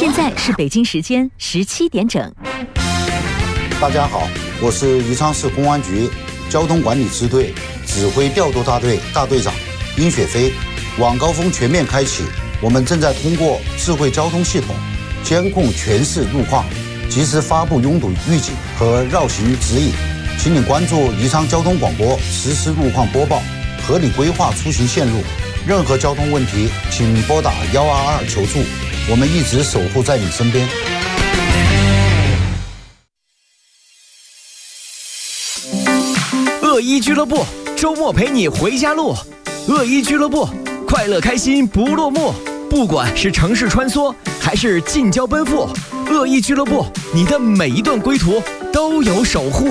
现在是北京时间17点整。 大家好，我是宜昌市公安局交通管理支队指挥调度大队大队长殷雪飞。晚高峰全面开启，我们正在通过智慧交通系统监控全市路况，及时发布拥堵预警和绕行指引。请你关注宜昌交通广播实时路况播报，合理规划出行线路。任何交通问题，请拨打122求助，我们一直守护在你身边。 恶一俱乐部周末陪你回家路，恶一俱乐部快乐开心不落幕。不管是城市穿梭还是近郊奔赴，恶一俱乐部你的每一段归途都有守护。